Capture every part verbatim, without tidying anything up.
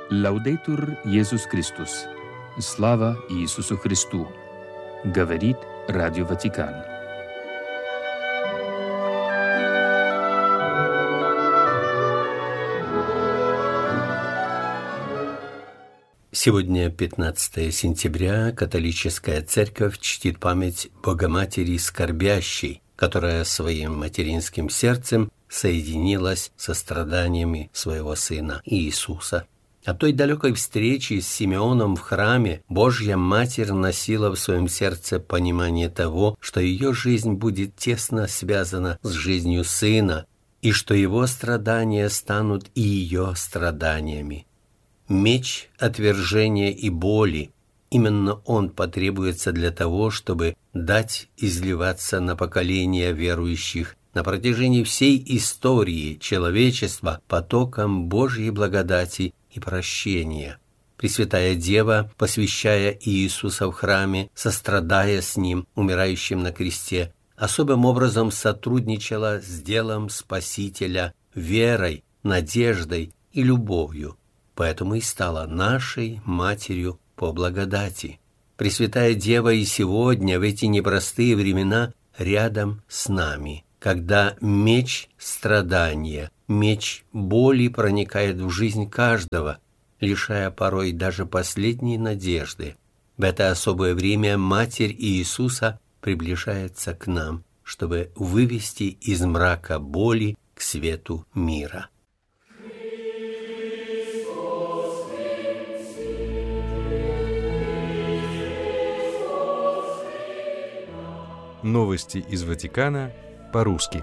Лаудейтур Иисус Христос. Слава Иисусу Христу. Говорит Радио Ватикан. Сегодня, пятнадцатое сентября, католическая церковь чтит память Богоматери Скорбящей, которая своим материнским сердцем соединилась со страданиями своего Сына Иисуса. От той далекой встречи с Симеоном в храме Божья Матерь носила в своем сердце понимание того, что ее жизнь будет тесно связана с жизнью Сына, и что его страдания станут и ее страданиями. Меч отвержения и боли, именно он потребуется для того, чтобы дать изливаться на поколения верующих на протяжении всей истории человечества потоком Божьей благодати и прощения. Пресвятая Дева, посвящая Иисуса в храме, сострадая с Ним, умирающим на кресте, особым образом сотрудничала с делом Спасителя верой, надеждой и любовью, поэтому и стала нашей Матерью по благодати. Пресвятая Дева и сегодня, в эти непростые времена, рядом с нами, когда меч страдания, меч боли проникает в жизнь каждого, лишая порой даже последней надежды. В это особое время Матерь Иисуса приближается к нам, чтобы вывести из мрака боли к свету мира. Новости из Ватикана по-русски.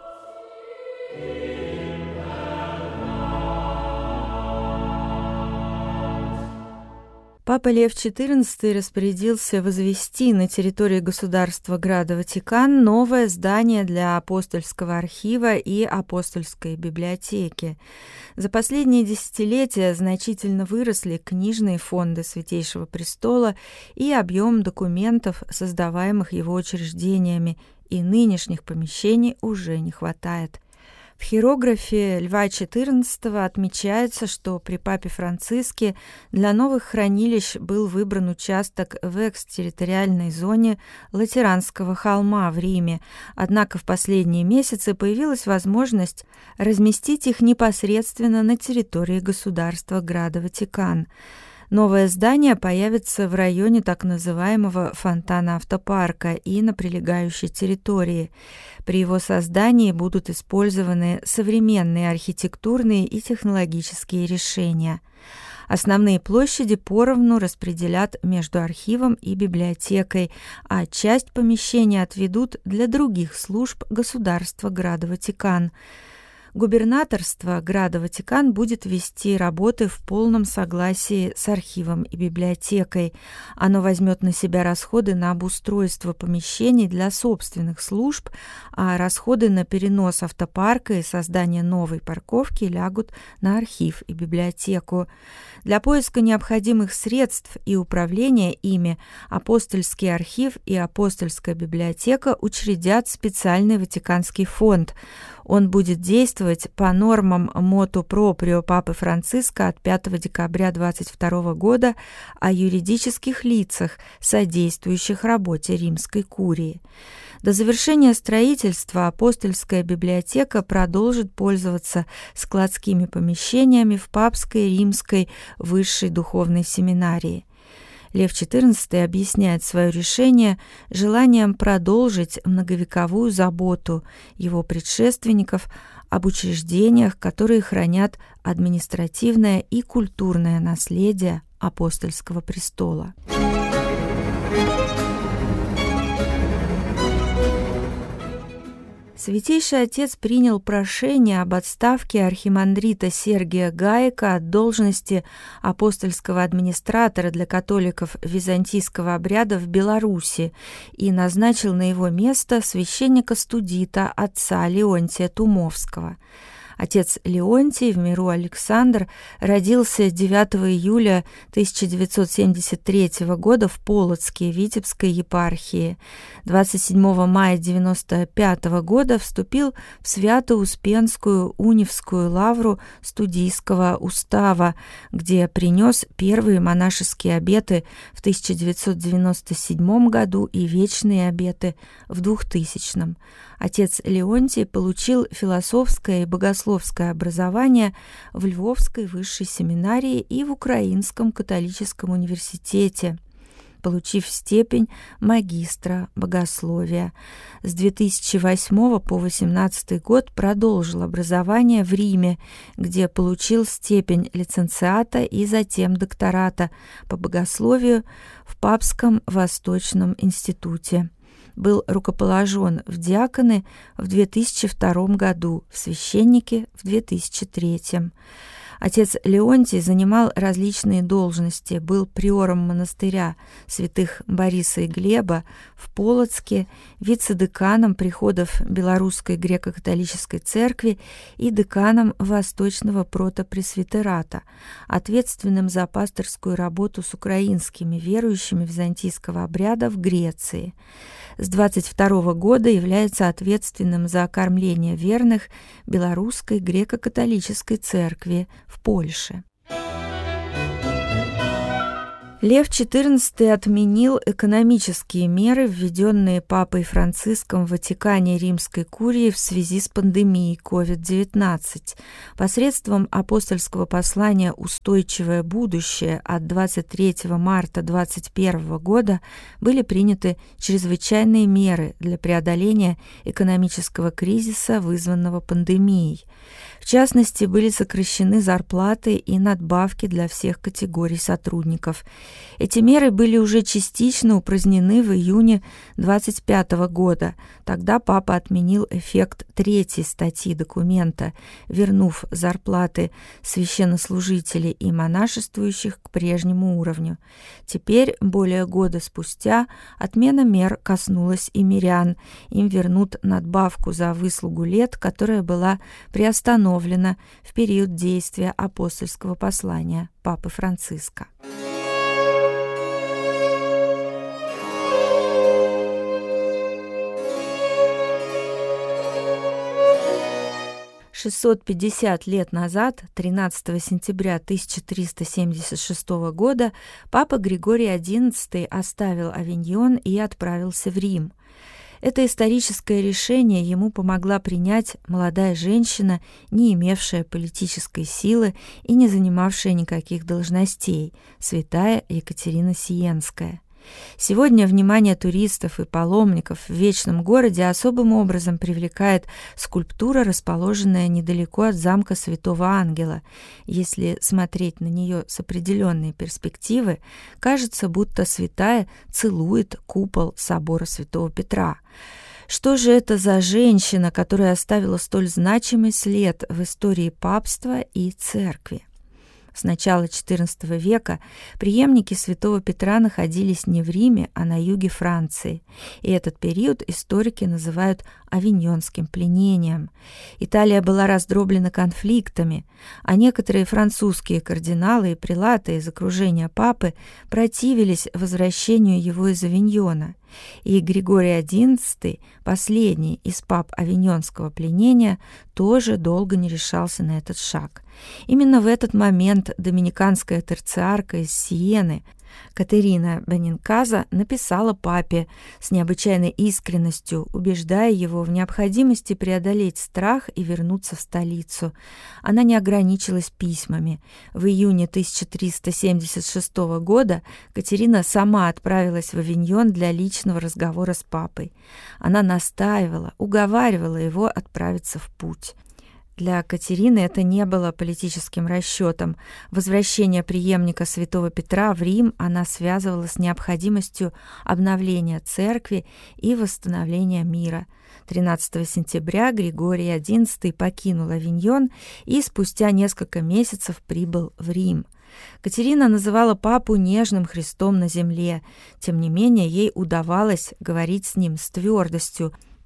Папа Лев четырнадцатый распорядился возвести на территории государства Града Ватикан новое здание для апостольского архива и апостольской библиотеки. За последние десятилетия значительно выросли книжные фонды Святейшего Престола и объем документов, создаваемых его учреждениями, и нынешних помещений уже не хватает. В хирографе Льва четырнадцатого отмечается, что при папе Франциске для новых хранилищ был выбран участок в экстерриториальной зоне Латеранского холма в Риме, однако в последние месяцы появилась возможность разместить их непосредственно на территории государства Града Ватикан. Новое здание появится в районе так называемого фонтана автопарка и на прилегающей территории. При его создании будут использованы современные архитектурные и технологические решения. Основные площади поровну распределят между архивом и библиотекой, а часть помещений отведут для других служб государства Града Ватикан. Губернаторство Града Ватикан будет вести работы в полном согласии с архивом и библиотекой. Оно возьмет на себя расходы на обустройство помещений для собственных служб, а расходы на перенос автопарка и создание новой парковки лягут на архив и библиотеку. Для поиска необходимых средств и управления ими апостольский архив и апостольская библиотека учредят специальный Ватиканский фонд. Он будет действовать по нормам моту проприо Папы Франциска от пятого декабря двадцать второго года о юридических лицах, содействующих работе Римской курии. До завершения строительства апостольская библиотека продолжит пользоваться складскими помещениями в Папской Римской высшей духовной семинарии. Лев четырнадцатый объясняет свое решение желанием продолжить многовековую заботу его предшественников об учреждениях, которые хранят административное и культурное наследие апостольского престола. Святейший Отец принял прошение об отставке архимандрита Сергия Гаика от должности апостольского администратора для католиков византийского обряда в Беларуси и назначил на его место священника-студита отца Леонтия Тумовского. Отец Леонтий, в миру Александр, родился девятого июля тысяча девятьсот семьдесят третьего года в Полоцке Витебской епархии. двадцать седьмого мая девяносто пятого года вступил в Свято-Успенскую Унивскую лавру студийского устава, где принес первые монашеские обеты в тысяча девятьсот девяносто седьмом году и вечные обеты в двухтысячном. Отец Леонтий получил философское и богословское образование в Львовской высшей семинарии и в Украинском католическом университете, получив степень магистра богословия. С две тысячи восьмого по две тысячи восемнадцатый год продолжил образование в Риме, где получил степень лиценциата и затем доктората по богословию в Папском Восточном институте. Был рукоположен в диаконы в две тысячи втором году, в священники в две тысячи третьем. Отец Леонтий занимал различные должности, был приором монастыря святых Бориса и Глеба в Полоцке, вице-деканом приходов Белорусской греко-католической церкви и деканом Восточного протопресвитерата, ответственным за пасторскую работу с украинскими верующими византийского обряда в Греции. С двадцать второго года является ответственным за окормление верных Белорусской греко-католической церкви в Польше. Лев четырнадцатый отменил экономические меры, введенные Папой Франциском в Ватикане Римской курии в связи с пандемией ковид девятнадцать. Посредством апостольского послания «Устойчивое будущее» от двадцать третьего марта двадцать первого года были приняты чрезвычайные меры для преодоления экономического кризиса, вызванного пандемией. В частности, были сокращены зарплаты и надбавки для всех категорий сотрудников. Эти меры были уже частично упразднены в июне двадцать пятого года. Тогда Папа отменил эффект третьей статьи документа, вернув зарплаты священнослужителей и монашествующих к прежнему уровню. Теперь, более года спустя, отмена мер коснулась и мирян. Им вернут надбавку за выслугу лет, которая была приостановлена в период действия апостольского послания Папы Франциска. шестьсот пятьдесят лет назад, тринадцатого сентября тысяча триста семьдесят шестого года, Папа Григорий одиннадцатый оставил Авиньон и отправился в Рим. Это историческое решение ему помогла принять молодая женщина, не имевшая политической силы и не занимавшая никаких должностей, святая Екатерина Сиенская. Сегодня внимание туристов и паломников в Вечном городе особым образом привлекает скульптура, расположенная недалеко от замка Святого Ангела. Если смотреть на нее с определенной перспективы, кажется, будто святая целует купол собора Святого Петра. Что же это за женщина, которая оставила столь значимый след в истории папства и церкви? С начала четырнадцатого века преемники святого Петра находились не в Риме, а на юге Франции, и этот период историки называют авиньонским пленением. Италия была раздроблена конфликтами, а некоторые французские кардиналы и прелаты из окружения папы противились возвращению его из Авиньона. И Григорий одиннадцатый, последний из пап авиньонского пленения, тоже долго не решался на этот шаг. Именно в этот момент доминиканская терциарка из Сиены Катерина Бенинказа написала папе с необычайной искренностью, убеждая его в необходимости преодолеть страх и вернуться в столицу. Она не ограничилась письмами. В июне тысяча триста семьдесят шестого года Катерина сама отправилась в Авиньон для личного разговора с папой. Она настаивала, уговаривала его отправиться в путь. Для Катерины это не было политическим расчетом. Возвращение преемника святого Петра в Рим она связывала с необходимостью обновления церкви и восстановления мира. тринадцатого сентября Григорий одиннадцатый покинул Авиньон и спустя несколько месяцев прибыл в Рим. Катерина называла папу нежным Христом на земле. Тем не менее, ей удавалось говорить с ним с твердостью,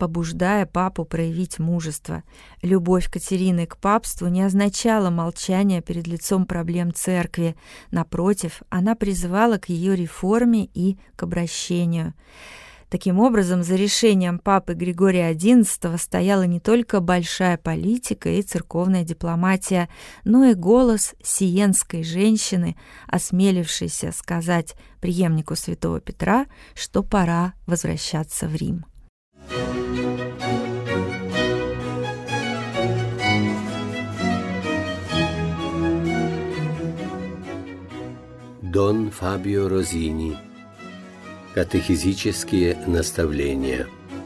побуждая папу проявить мужество. Любовь Катерины к папству не означала молчание перед лицом проблем церкви. Напротив, она призывала к ее реформе и к обращению. Таким образом, за решением папы Григория одиннадцатого стояла не только большая политика и церковная дипломатия, но и голос сиенской женщины, осмелившейся сказать преемнику святого Петра, что пора возвращаться в Рим. Дон Фабио Розини. Катехизические наставления.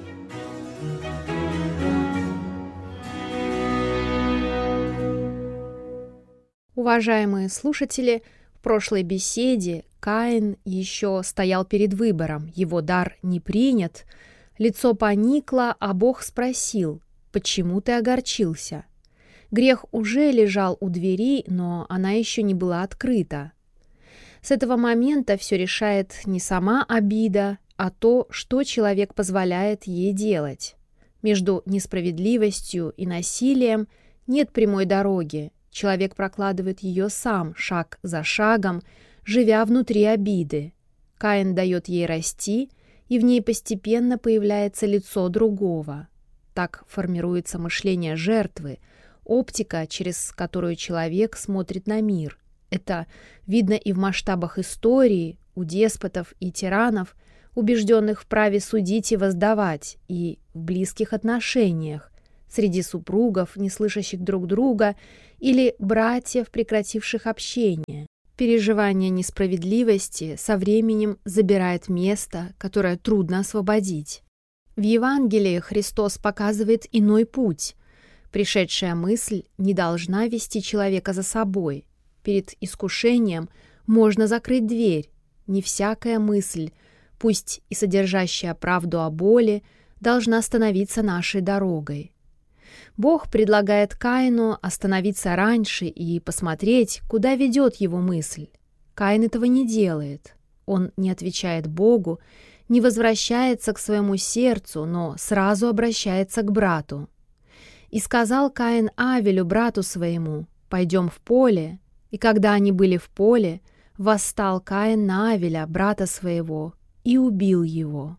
Уважаемые слушатели, в прошлой беседе Каин еще стоял перед выбором. Его дар не принят, лицо поникло, а Бог спросил: «Почему ты огорчился?» Грех уже лежал у двери, но она еще не была открыта. С этого момента все решает не сама обида, а то, что человек позволяет ей делать. Между несправедливостью и насилием нет прямой дороги. Человек прокладывает ее сам, шаг за шагом, живя внутри обиды. Каин дает ей расти, и в ней постепенно появляется лицо другого. Так формируется мышление жертвы, оптика, через которую человек смотрит на мир. Это видно и в масштабах истории, у деспотов и тиранов, убежденных в праве судить и воздавать, и в близких отношениях, среди супругов, не слышащих друг друга, или братьев, прекративших общение. Переживание несправедливости со временем забирает место, которое трудно освободить. В Евангелии Христос показывает иной путь. Пришедшая мысль не должна вести человека за собой. Перед искушением можно закрыть дверь. Не всякая мысль, пусть и содержащая правду о боли, должна становиться нашей дорогой. Бог предлагает Каину остановиться раньше и посмотреть, куда ведет его мысль. Каин этого не делает. Он не отвечает Богу, не возвращается к своему сердцу, но сразу обращается к брату. «И сказал Каин Авелю, брату своему, пойдем в поле». И когда они были в поле, восстал Каин на Авеля, брата своего, и убил его.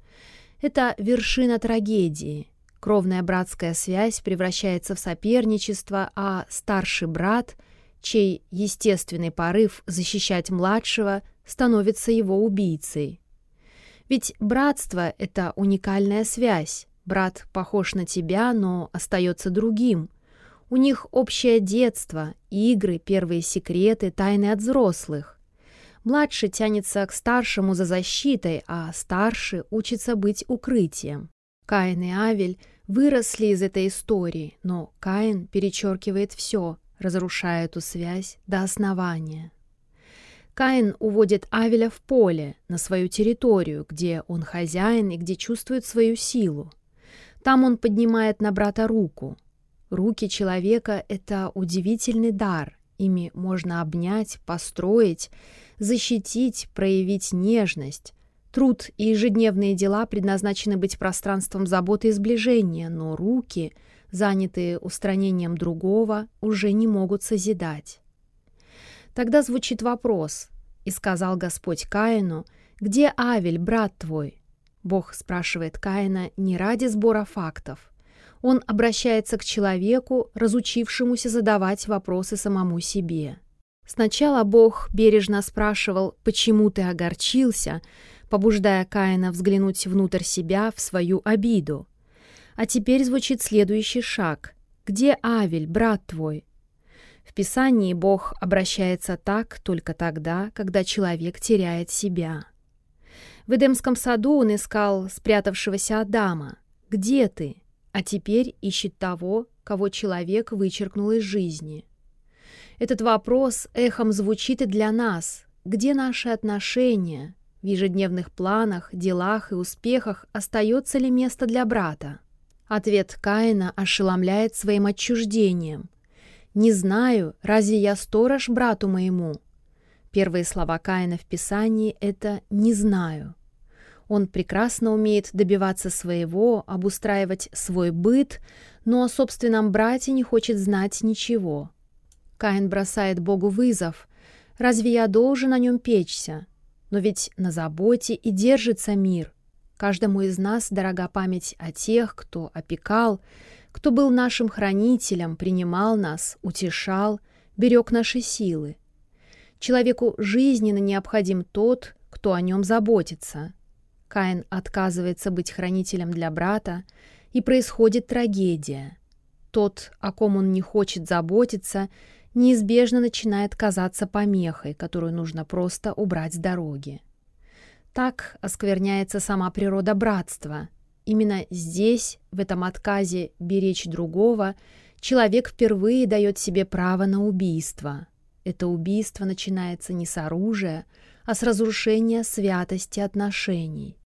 Это вершина трагедии. Кровная братская связь превращается в соперничество, а старший брат, чей естественный порыв защищать младшего, становится его убийцей. Ведь братство — это уникальная связь. Брат похож на тебя, но остается другим. У них общее детство, игры, первые секреты, тайны от взрослых. Младший тянется к старшему за защитой, а старший учится быть укрытием. Каин и Авель выросли из этой истории, но Каин перечеркивает все, разрушая эту связь до основания. Каин уводит Авеля в поле, на свою территорию, где он хозяин и где чувствует свою силу. Там он поднимает на брата руку. Руки человека — это удивительный дар. Ими можно обнять, построить, защитить, проявить нежность. Труд и ежедневные дела предназначены быть пространством заботы и сближения, но руки, занятые устранением другого, уже не могут созидать. Тогда звучит вопрос: «И сказал Господь Каину: где Авель, брат твой?» Бог спрашивает Каина не ради сбора фактов. Он обращается к человеку, разучившемуся задавать вопросы самому себе. Сначала Бог бережно спрашивал: «Почему ты огорчился?», побуждая Каина взглянуть внутрь себя, в свою обиду. А теперь звучит следующий шаг: «Где Авель, брат твой?» В Писании Бог обращается так только тогда, когда человек теряет себя. В Эдемском саду он искал спрятавшегося Адама. «Где ты?» А теперь ищет того, кого человек вычеркнул из жизни. Этот вопрос эхом звучит и для нас. Где наши отношения? В ежедневных планах, делах и успехах остается ли место для брата? Ответ Каина ошеломляет своим отчуждением. «Не знаю, разве я сторож брату моему?» Первые слова Каина в Писании — это «не знаю». Он прекрасно умеет добиваться своего, обустраивать свой быт, но о собственном брате не хочет знать ничего. Каин бросает Богу вызов. «Разве я должен о нем печься? Но ведь на заботе и держится мир. Каждому из нас дорога память о тех, кто опекал, кто был нашим хранителем, принимал нас, утешал, берег наши силы. Человеку жизненно необходим тот, кто о нем заботится». Каин отказывается быть хранителем для брата, и происходит трагедия. Тот, о ком он не хочет заботиться, неизбежно начинает казаться помехой, которую нужно просто убрать с дороги. Так оскверняется сама природа братства. Именно здесь, в этом отказе беречь другого, человек впервые дает себе право на убийство. Это убийство начинается не с оружия, а с разрушения святости отношений.